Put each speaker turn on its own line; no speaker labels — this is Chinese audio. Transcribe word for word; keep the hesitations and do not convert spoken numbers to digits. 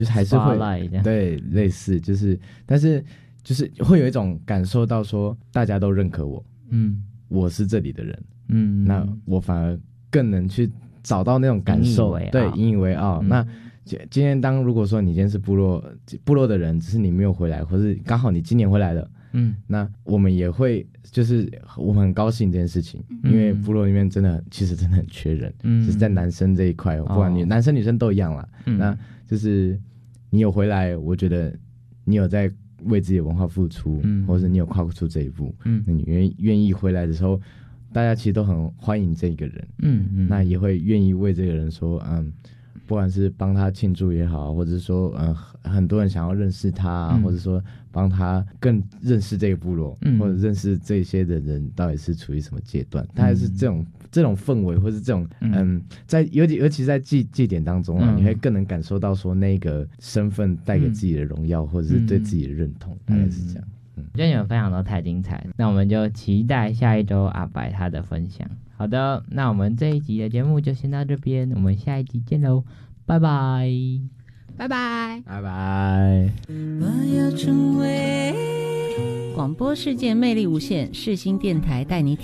就是还是会对类似，就是但是就是会有一种感受到说大家都认可我，嗯，我是这里的人，嗯，那我反而更能去找到那种感受，对，引以为傲。嗯、那今天当如果说你今天是部落部落的人，只是你没有回来，或是刚好你今年回来了，嗯，那我们也会就是我们很高兴这件事情，嗯、因为部落里面真的其实真的很缺人，嗯，就是在男生这一块，不管你、哦、男生女生都一样啦，嗯、那就是你有回来，我觉得你有在为自己的文化付出，嗯，或者你有跨出这一步，嗯，那你愿愿意回来的时候，大家其实都很欢迎这个人，嗯嗯，那也会愿意为这个人说，嗯，不管是帮他庆祝也好，或者是说，嗯，很多人想要认识他、啊嗯，或者说帮他更认识这个部落，嗯，或者认识这些的人到底是处于什么阶段，大概是这种这种氛围，或是这种，嗯，嗯在尤其尤其在祭祭典当中啊、嗯，你会更能感受到说那个身份带给自己的荣耀，嗯、或者是对自己的认同，嗯、大概是这样。
我觉得你们分享都太精彩了，那我们就期待下一周阿白他的分享。好的，那我们这一集的节目就先到这边，我们下一集见喽，拜拜，
拜拜，
拜拜。
我要成为广播世界魅力无限世新电台带你